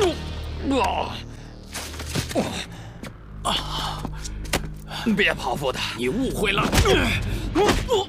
别跑，福特，你误会了。